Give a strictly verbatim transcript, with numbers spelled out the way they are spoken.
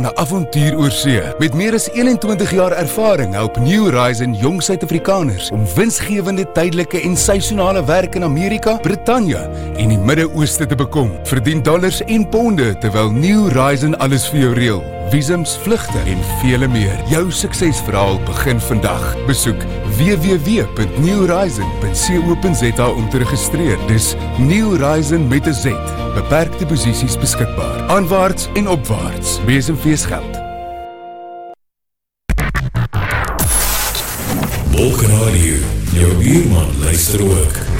'n avontuur oor see. Met meer as eenentwintig jaar ervaring help New Horizon jong Suid-Afrikaners om winsgewende tydelike en seisonale werk in Amerika, Brittanje en die Midde-Ooste te bekom. Verdien dollars en ponde terwyl New Horizon alles vir jou reël. Visums, vlugte en vele meer. Jou suksesverhaal begin vandag. Besoek w w w punt new horizon punt co punt z a om te registreer. Dis New Horizon met 'n Z. Beperkte posisies beskikbaar. Aanwaarts en opwaarts. Wees en feesgeld. Wolken Radio, jou buurman luister ook.